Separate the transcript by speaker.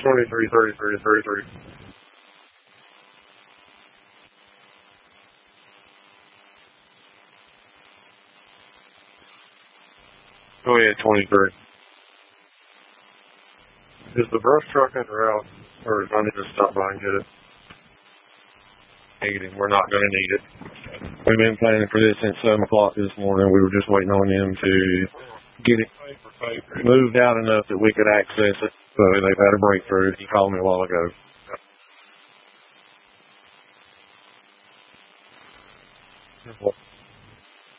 Speaker 1: 2333 to 33. Go ahead, 23. Is the brush truck en route, or do I need to stop by and get it? Negative. We're not going to need it. We've been planning for this since 7 o'clock this morning. We were just waiting on them to get it moved out enough that we could access it. So they've had a breakthrough. He called me a while ago.